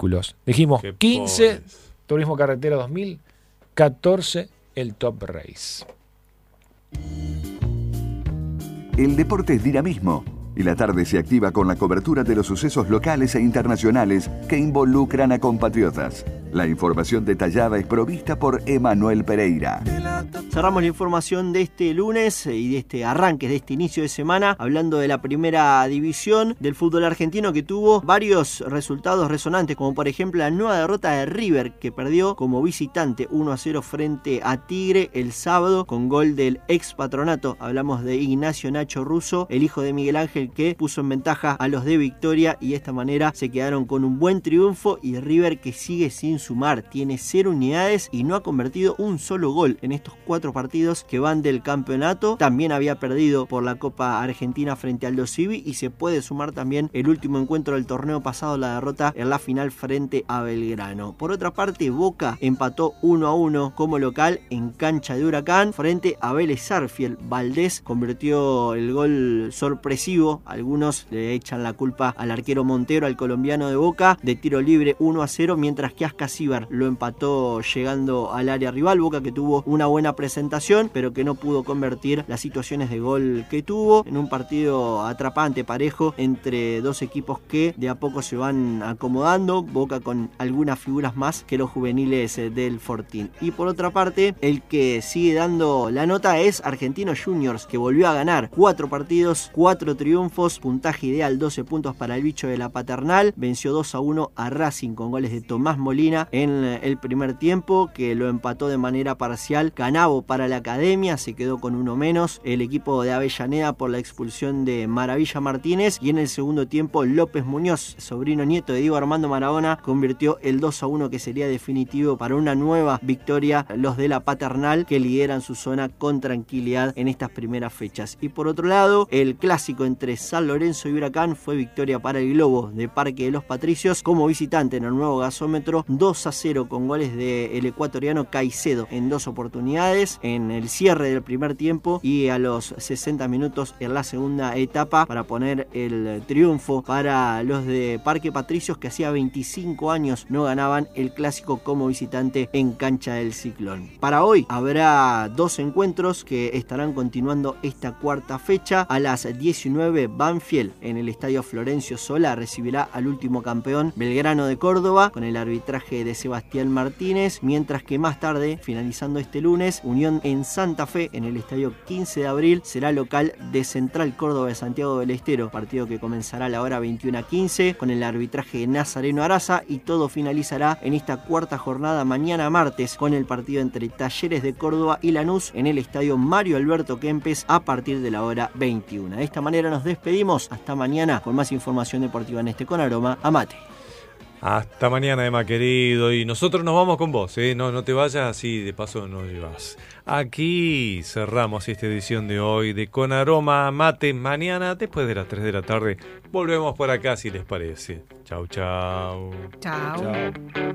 vehículos. Dijimos Qué 15, pobres. Turismo Carretera 2000, 14, el Top Race. El deporte es dinamismo y la tarde se activa con la cobertura de los sucesos locales e internacionales que involucran a compatriotas. La información detallada es provista por Emanuel Pereira. Cerramos la información de este lunes y de este arranque, de este inicio de semana, hablando de la primera división del fútbol argentino, que tuvo varios resultados resonantes, como por ejemplo la nueva derrota de River, que perdió como visitante 1-0 frente a Tigre el sábado con gol del ex Patronato. Hablamos de Ignacio Nacho Russo, el hijo de Miguel Ángel, que puso en ventaja a los de Victoria, y de esta manera se quedaron con un buen triunfo. Y River, que sigue sin sumar, tiene 0 unidades y no ha convertido un solo gol en estos 4 partidos que van del campeonato. También había perdido por la Copa Argentina frente al Aldo Civi, y se puede sumar también el último encuentro del torneo pasado, la derrota en la final frente a Belgrano. Por otra parte, Boca empató 1-1 como local en cancha de Huracán frente a Vélez Sarsfield. Valdés convirtió el gol sorpresivo. Algunos le echan la culpa al arquero Montero, al colombiano de Boca, de tiro libre 1-0, mientras que Ascasíbar lo empató llegando al área rival. Boca, que tuvo una buena presentación, pero que no pudo convertir las situaciones de gol que tuvo, en un partido atrapante, parejo, entre dos equipos que de a poco se van acomodando. Boca con algunas figuras más que los juveniles del Fortín. Y por otra parte, el que sigue dando la nota es Argentinos Juniors, que volvió a ganar 4 partidos, 4 triunfos, puntaje ideal 12 puntos para el bicho de la Paternal. Venció 2-1 a Racing con goles de Tomás Molina en el primer tiempo, que lo empató de manera parcial Canavo para la Academia, se quedó con uno menos el equipo de Avellaneda por la expulsión de Maravilla Martínez, y en el segundo tiempo López Muñoz, sobrino nieto de Diego Armando Maradona, convirtió el 2-1, que sería definitivo para una nueva victoria los de la Paternal, que lideran su zona con tranquilidad en estas primeras fechas. Y por otro lado, el clásico entre San Lorenzo y Huracán fue victoria para el Globo de Parque de los Patricios como visitante en el nuevo gasómetro, 2-0 con goles del ecuatoriano Caicedo en 2 oportunidades en el cierre del primer tiempo y a los 60 minutos en la segunda etapa, para poner el triunfo para los de Parque Patricios, que hacía 25 años no ganaban el clásico como visitante en cancha del Ciclón. Para hoy habrá 2 encuentros que estarán continuando esta cuarta fecha. A las 19, Banfield en el estadio Florencio Sola recibirá al último campeón Belgrano de Córdoba con el arbitraje de Sebastián Martínez, mientras que más tarde, finalizando este lunes, Unión en Santa Fe en el estadio 15 de abril será local de Central Córdoba de Santiago del Estero, partido que comenzará a la hora 21:15 con el arbitraje de Nazareno Araza, y todo finalizará en esta cuarta jornada mañana martes con el partido entre Talleres de Córdoba y Lanús en el estadio Mario Alberto Kempes a partir de la hora 21. De esta manera nos despedimos, hasta mañana con más información deportiva en este Con Aroma a Mate. Hasta mañana, Emma, querido. Y nosotros nos vamos con vos, ¿eh? No te vayas, así de paso nos llevas. Aquí cerramos esta edición de hoy de Con Aroma a Mate. Mañana, después de las 3 de la tarde, volvemos por acá, si les parece. Chau, chau. Chau.